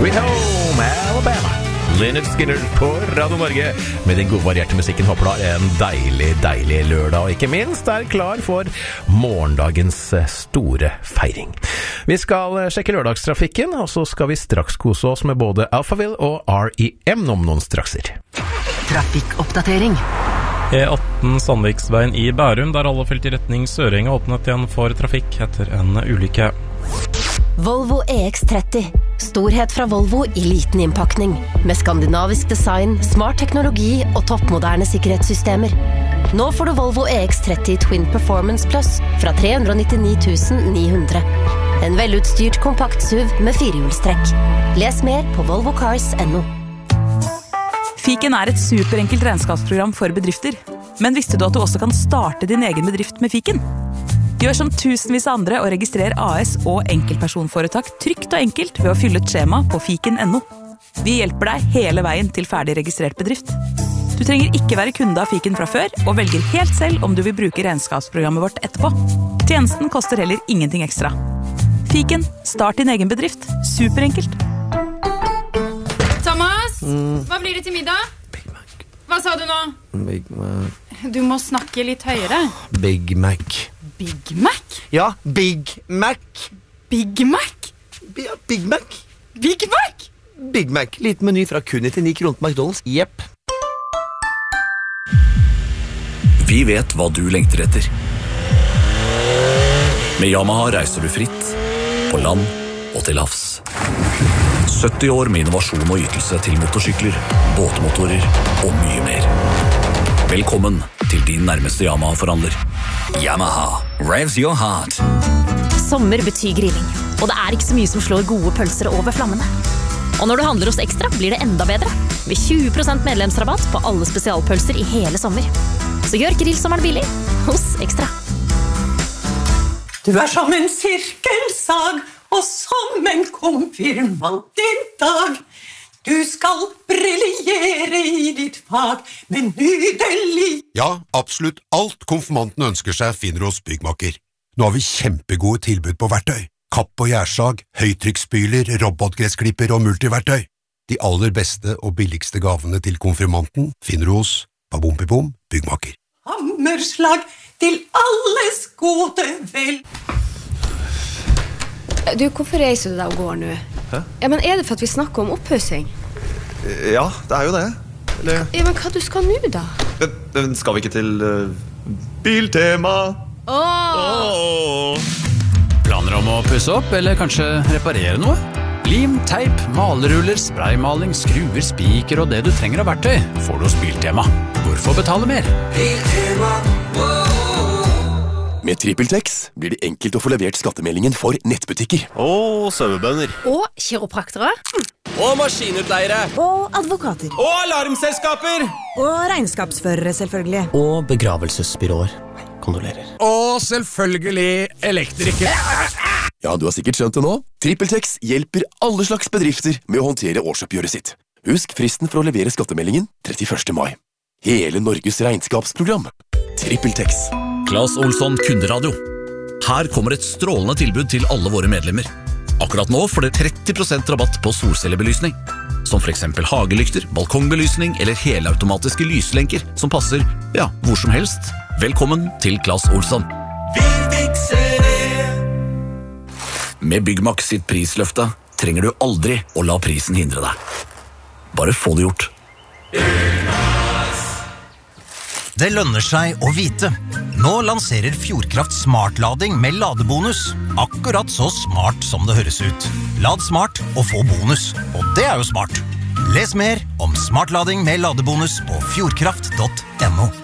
Sweet Home Alabama. Lynyrd Skynyrd på Radio Norge med den gode varierte musikken. Håper da en deilig lørdag, og ikke minst er klar for morgendagens store feiring. Vi skal sjekke lørdagstrafikken, og så skal vi straks kose oss med både Alphaville og R.E.M. om noen strakser. Trafikkoppdatering. E18 Sandviksveien i Bærum, der alle felt i retning Sørenga åpnet igjen for trafikk etter en ulykke. Volvo EX30. Storhet fra Volvo i liten innpakning. Med skandinavisk design, smart teknologi og toppmoderne sikkerhetssystemer. Nå får du Volvo EX30 Twin Performance Plus fra 399 900. En velutstyrt kompakt SUV med firehjulstrekk. Les mer på volvocars.no. Fiken er et superenkelt regnskapsprogram for bedrifter. Men visste du at du også kan starte din egen bedrift med Fiken? Gjør som tusenvis av andre og registrer AS og enkeltpersonforetak trygt og enkelt ved å fylle et skjema på fiken.no. Vi hjelper deg hele veien til ferdig registrert bedrift. Du trenger ikke være kunde av Fiken fra før, og velger helt selv om du vil bruke regnskapsprogrammet vårt etterpå. Tjenesten koster heller ingenting ekstra. Fiken, start din egen bedrift. Superenkelt. Thomas, hva blir det til middag? Big Mac. Hva sa du nå? Big Mac. Du må snakke litt høyere. Big Mac. Big Mac? Ja, Big Mac. Big Mac? Ja, Big Mac. Big Mac? Big Mac. Liten meny fra kun 99 kroner på McDonald's. Jepp. Vi vet hva du lengter etter. Med Yamaha reiser du fritt, på land og til havs. 70 år med innovasjon og ytelse til motorsykler, båtmotorer og mye mer. Velkommen til din nærmeste Yamaha-forhandler. Yamaha, revs your heart. Sommer betyr grilling, og det er ikke så mye som slår gode pølser over flammene. Og når du handler hos Ekstra, blir det enda bedre. Med 20% medlemsrabatt på alle spesialpølser i hele sommer. Så gjør grillsommeren billig hos Ekstra. Du er som en sirkelsag, og som en konfirmant i dag. Du skal briljere i ditt fag med nydelig. Ja, absolutt alt konfirmanten ønsker seg finner hos Byggmaker. Nå har vi kjempegode tilbud på verktøy. Kapp og gjærsag, høytrykksspyler, robotgressklipper og multiverktøy. De aller beste og billigste gavene til konfirmanten finner du hos Babompipom Byggmaker. Hammerslag til alles gode vel. Du, hvorfor reiser du deg og går nå? Hæ? Ja, men er det for at vi snakker om opphøsing? Ja, det er jo det. Eller... Ja, men hva du skal nå da? Men skal vi ikke til Biltema? Planer om å pusse opp, eller kanskje reparere noe? Lim, teip, maleruller, spraymaling, skruer, spiker og det du trenger av verktøy får du hos Biltema. Hvorfor betale mer? Biltema, Med TrippelTex blir det enkelt å få levert skattemeldingen for nettbutikker. Og sauebønder. Og kiropraktere. Og maskinutleiere. Og advokater. Og alarmselskaper. Og regnskapsførere, selvfølgelig. Og begravelsesbyråer. Kondolerer. Og selvfølgelig elektrikere. Ja, du har sikkert skjønt det nå. TrippelTex hjelper alle slags bedrifter med å håndtere årsoppgjøret sitt. Husk fristen for å levere skattemeldingen 31. mai. Hele Norges regnskapsprogram. TrippelTex. Claes Olsson Kunderadio. Her kommer et strålende tilbud til alle våre medlemmer. Akkurat nå får dere 30% rabatt på solcellebelysning. Som for eksempel hagelykter, balkongbelysning eller helautomatiske lyslenker som passer, ja, hvor som helst. Velkommen til Claes Olsson. Vi fikser det! Med Byggmak sitt prisløfte trenger du aldri å la prisen hindre deg. Bare få det gjort. Det lønner seg å vite. Nå lanserer Fjordkraft smartlading med ladebonus. Akkurat så smart som det høres ut. Lad smart og få bonus. Og det er jo smart. Les mer om smartlading med ladebonus på fjordkraft.no.